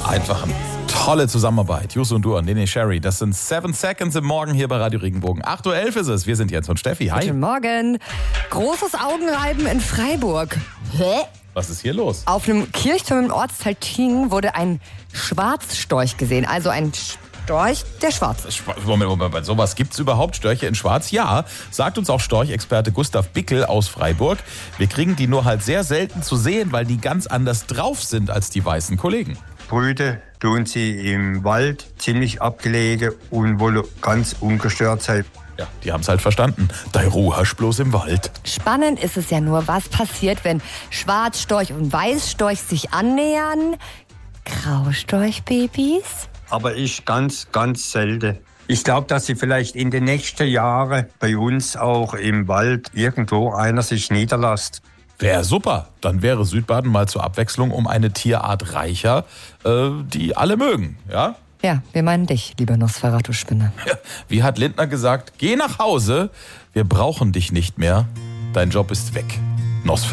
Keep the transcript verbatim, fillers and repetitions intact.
Einfach eine tolle Zusammenarbeit. Jus und du und Nene Sherry. Das sind Seven Seconds im Morgen hier bei Radio Regenbogen. acht Uhr elf ist es. Wir sind Jens und Steffi. Hi. Guten Morgen. Großes Augenreiben in Freiburg. Hä? Was ist hier los? Auf einem Kirchturm im Ortsteil Tieng wurde ein Schwarzstorch gesehen. Also ein Storch, der schwarz ist. Moment, Moment, Moment. Sowas gibt's überhaupt? Störche in Schwarz? Ja, sagt uns auch Storchexperte Gustav Bickel aus Freiburg. Wir kriegen die nur halt sehr selten zu sehen, weil die ganz anders drauf sind als die weißen Kollegen. Brüten tun sie im Wald, ziemlich abgelegen und wollen ganz ungestört sein. Ja, die haben's halt verstanden. Dei Ruhe hast bloß im Wald. Spannend ist es ja nur, was passiert, wenn Schwarzstorch und Weißstorch sich annähern. Graustorchbabys? Aber ich ganz, ganz selten. Ich glaube, dass sie vielleicht in den nächsten Jahren bei uns auch im Wald irgendwo einer sich niederlässt. Wäre super. Dann wäre Südbaden mal zur Abwechslung um eine Tierart reicher, äh, die alle mögen, ja? Ja, wir meinen dich, lieber Nosferatu-Spinne. Ja, wie hat Lindner gesagt, geh nach Hause, wir brauchen dich nicht mehr, dein Job ist weg. Nosferatu.